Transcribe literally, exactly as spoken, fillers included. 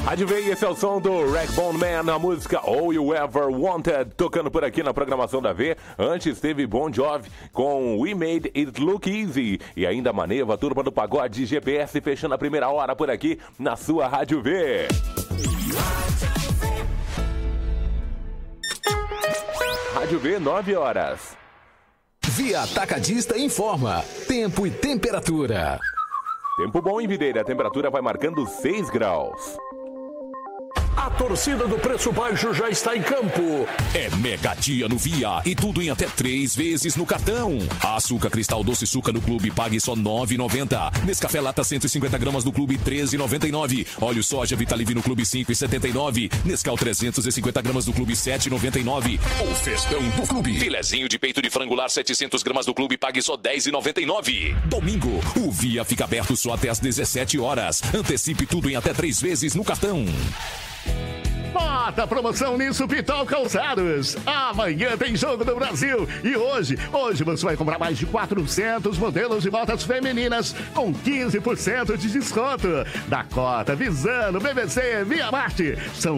Adivinha, esse é o som do Ragbone Man, a música All You Ever Wanted, tocando por aqui na programação da V. Antes teve Bon Jovi com We Made It Look Easy. E ainda Maneva, turma do Pagode G P S, fechando a primeira hora por aqui na sua Rádio V. Rádio V, nove horas. Via Atacadista informa tempo e temperatura. Tempo bom em Videira, a temperatura vai marcando seis graus. A torcida do Preço Baixo já está em campo. É mega dia no Via e tudo em até três vezes no cartão. Açúcar Cristal Doce Suca no Clube pague só nove reais e noventa centavos. Nescafé Lata cento e cinquenta gramas no Clube treze reais e noventa e nove centavos. Óleo Soja Vitalive no Clube cinco reais e setenta e nove centavos. Nescau trezentos e cinquenta gramas no Clube sete reais e noventa e nove centavos. O festão do Clube. Filezinho de peito de frangular setecentas gramas do Clube pague só dez reais e noventa e nove centavos. Domingo, o Via fica aberto só até às dezessete horas. Antecipe tudo em até três vezes no cartão. Bota promoção nisso Pitol Calçados. Amanhã tem Jogo do Brasil. E hoje, hoje você vai comprar mais de quatrocentos modelos de botas femininas com quinze por cento de desconto. Dakota, Visano, B B C, Via Marte. São